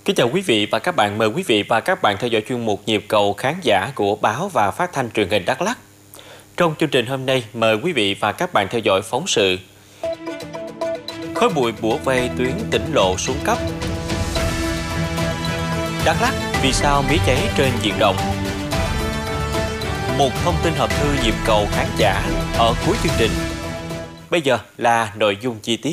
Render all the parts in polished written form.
Kính chào quý vị và các bạn, mời quý vị và các bạn theo dõi chuyên mục Nhịp cầu khán giả của báo và phát thanh truyền hình Đắk Lắk. Trong chương trình hôm nay, mời quý vị và các bạn theo dõi phóng sự khói bụi bủa vây tuyến tỉnh lộ xuống cấp. Đắk Lắk, vì sao mía cháy trên diện rộng? Một thông tin hộp thư nhịp cầu khán giả ở cuối chương trình. Bây giờ là nội dung chi tiết.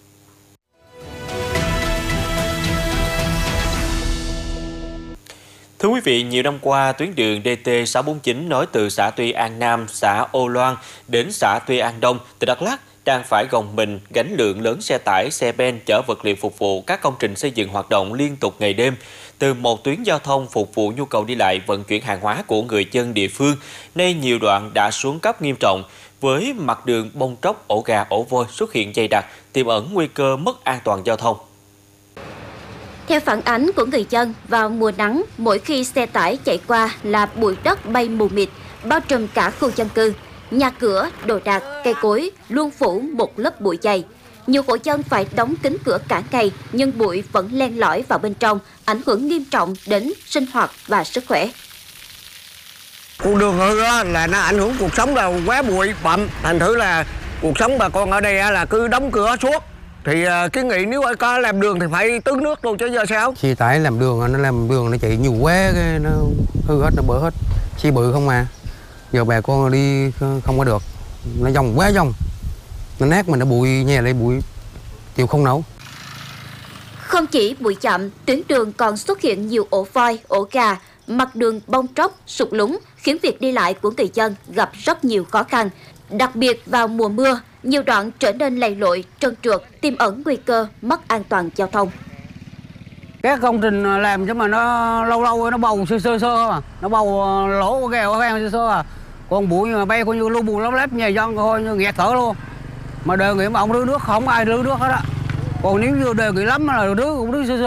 Thưa quý vị, nhiều năm qua, tuyến đường DT649 nối từ xã Tuy An Nam, xã Âu Loan đến xã Tuy An Đông, tỉnh Đắk Lắk đang phải gồng mình gánh lượng lớn xe tải, xe ben chở vật liệu phục vụ các công trình xây dựng hoạt động liên tục ngày đêm. Từ một tuyến giao thông phục vụ nhu cầu đi lại vận chuyển hàng hóa của người dân địa phương, nay nhiều đoạn đã xuống cấp nghiêm trọng, với mặt đường bong tróc, ổ gà, ổ vôi xuất hiện dày đặc, tiềm ẩn nguy cơ mất an toàn giao thông. Theo phản ánh của người dân, vào mùa nắng, mỗi khi xe tải chạy qua là bụi đất bay mù mịt, bao trùm cả khu dân cư. Nhà cửa, đồ đạc, cây cối luôn phủ một lớp bụi dày. Nhiều hộ dân phải đóng kín cửa cả ngày, nhưng bụi vẫn len lỏi vào bên trong, ảnh hưởng nghiêm trọng đến sinh hoạt và sức khỏe. Con đường hư là nó ảnh hưởng cuộc sống, là quá bụi bặm, thành thử là cuộc sống bà con ở đây là cứ đóng cửa suốt. Thì kiến nghị nếu có làm đường thì phải tưới nước luôn chứ giờ sao? Xe tải làm đường nó chạy nhiều quá, cái nó hư hết, nó bỡ hết. Xe bự không mà. Giờ bà con đi không có được, nó dòng quá dòng, nó nát mà nó bụi nhà lại bụi chịu không nổi. Không chỉ bụi chậm, tuyến đường còn xuất hiện nhiều ổ voi, ổ gà, mặt đường bong tróc, sụt lún khiến việc đi lại của người dân gặp rất nhiều khó khăn. Đặc biệt vào mùa mưa, nhiều đoạn trở nên lầy lội, trơn trượt, tiềm ẩn nguy cơ mất an toàn giao thông. Các công trình làm chứ mà nó lâu lâu nó bầu sơ à, nó bầu lỗ ghèo sơ à. Còn bụi mà bay coi như lu bù lắm lép nhà dân coi như nghẹt thở luôn. Mà đề nghị mà ông đưa nước không ai đưa nước hết á. Còn nếu như đề nghị lắm là đưa cũng đưa sơ.